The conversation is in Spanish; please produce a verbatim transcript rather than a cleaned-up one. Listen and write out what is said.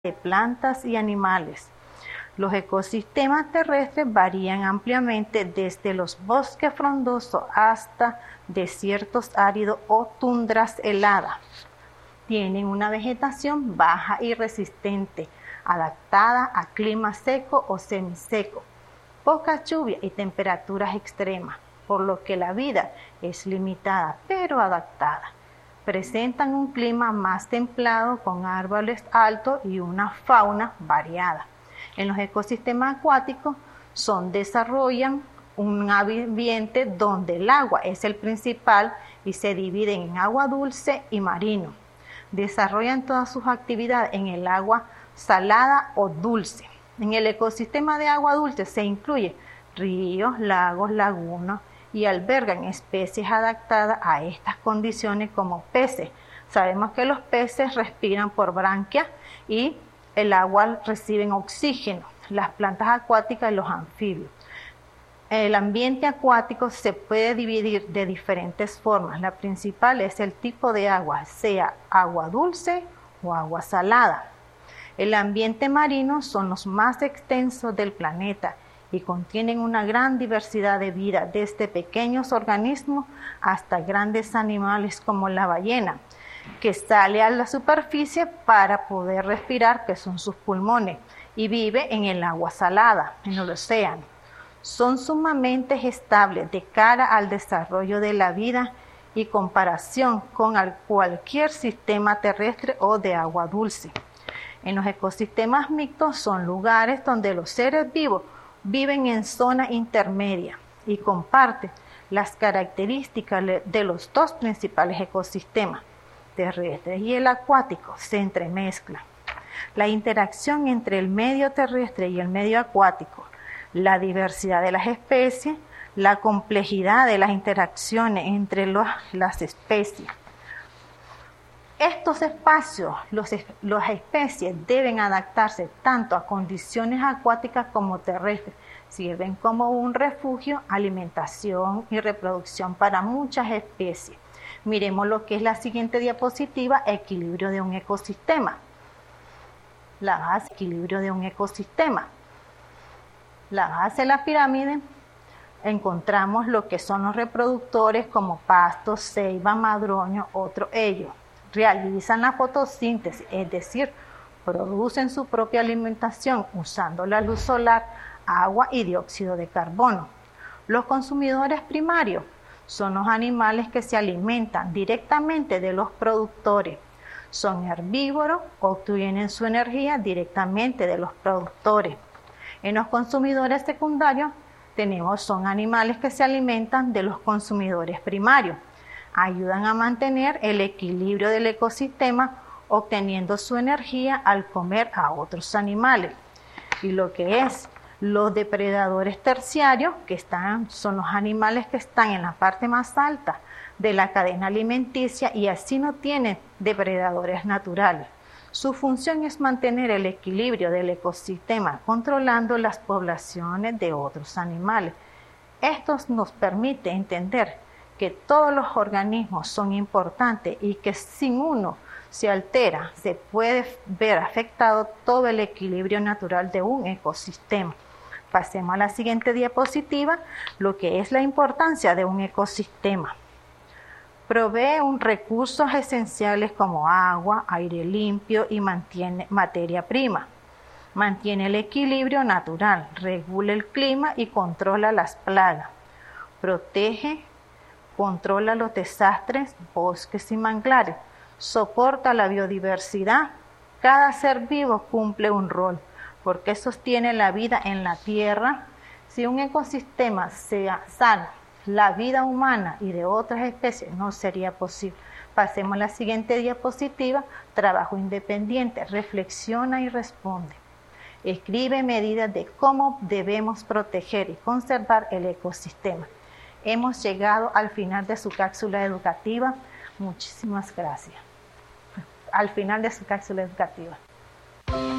de plantas y animales. Los ecosistemas terrestres varían ampliamente desde los bosques frondosos hasta desiertos áridos o tundras heladas. Tienen una vegetación baja y resistente, adaptada a clima seco o semiseco, poca lluvia y temperaturas extremas, por lo que la vida es limitada pero adaptada. Presentan un clima más templado con árboles altos y una fauna variada. En los ecosistemas acuáticos son, desarrollan un ambiente donde el agua es el principal y se dividen en agua dulce y marino. Desarrollan todas sus actividades en el agua salada o dulce. En el ecosistema de agua dulce se incluyen ríos, lagos, lagunas y albergan especies adaptadas a estas condiciones como peces. Sabemos que los peces respiran por branquias y el agua reciben oxígeno, las plantas acuáticas y los anfibios. El ambiente acuático se puede dividir de diferentes formas. La principal es el tipo de agua, sea agua dulce o agua salada. El ambiente marino son los más extensos del planeta y contienen una gran diversidad de vida, desde pequeños organismos hasta grandes animales como la ballena, que sale a la superficie para poder respirar, que son sus pulmones, y vive en el agua salada, en el océano. Son sumamente estables de cara al desarrollo de la vida y comparación con cualquier sistema terrestre o de agua dulce. En los ecosistemas mixtos son lugares donde los seres vivos viven en zona intermedia y comparten las características de los dos principales ecosistemas, terrestres y el acuático, se entremezclan. La interacción entre el medio terrestre y el medio acuático, la diversidad de las especies, la complejidad de las interacciones entre los, las especies. Estos espacios, los, las especies deben adaptarse tanto a condiciones acuáticas como terrestres. Sirven como un refugio, alimentación y reproducción para muchas especies. Miremos lo que es la siguiente diapositiva, equilibrio de un ecosistema. La base, equilibrio de un ecosistema. La base de la pirámide, encontramos lo que son los reproductores como pastos, ceiba, madroño, otro ellos. Realizan la fotosíntesis, es decir, producen su propia alimentación usando la luz solar, agua y dióxido de carbono. Los consumidores primarios son los animales que se alimentan directamente de los productores. Son herbívoros, obtienen su energía directamente de los productores. En los consumidores secundarios tenemos, son animales que se alimentan de los consumidores primarios. Ayudan a mantener el equilibrio del ecosistema, obteniendo su energía al comer a otros animales. Y lo que es los depredadores terciarios, que están, son los animales que están en la parte más alta de la cadena alimenticia y así no tienen depredadores naturales. Su función es mantener el equilibrio del ecosistema, controlando las poblaciones de otros animales. Esto nos permite entender que todos los organismos son importantes y que sin uno se altera, se puede ver afectado todo el equilibrio natural de un ecosistema. Pasemos a la siguiente diapositiva, lo que es la importancia de un ecosistema. Provee un recursos esenciales como agua, aire limpio y mantiene materia prima. Mantiene el equilibrio natural, regula el clima y controla las plagas. Protege, controla los desastres, bosques y manglares. Soporta la biodiversidad. Cada ser vivo cumple un rol, porque sostiene la vida en la tierra. Si un ecosistema sea sano, la vida humana y de otras especies no sería posible. Pasemos a la siguiente diapositiva, trabajo independiente, reflexiona y responde. Escribe medidas de cómo debemos proteger y conservar el ecosistema. Hemos llegado al final de su cápsula educativa. Muchísimas gracias. Al final de su cápsula educativa.